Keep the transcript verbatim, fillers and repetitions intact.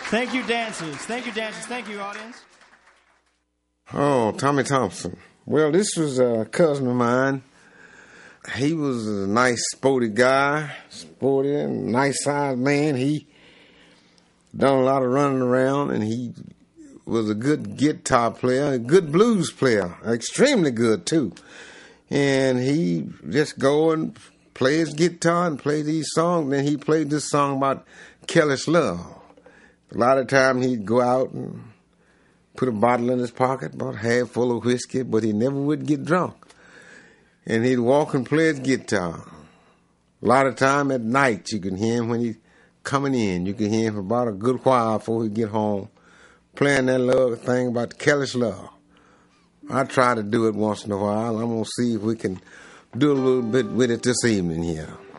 Thank you, dancers. Thank you, dancers. Thank you, audience. Oh, Tommy Thompson. Well, this was a cousin of mine. He was a nice, sporty guy, sporty and nice-sized man. He done a lot of running around, and he was a good guitar player, a good blues player, extremely good, too. And he just go and play his guitar and play these songs. Then he played this song about careless love. A lot of time he'd go out and put a bottle in his pocket, about half full of whiskey, but he never would get drunk. And he'd walk and play his guitar. A lot of time at night you can hear him when he's coming in. You can hear him for about a good while before he get home, playing that little thing about careless love. I try to do it once in a while. I'm going to see if we can do a little bit with it this evening here.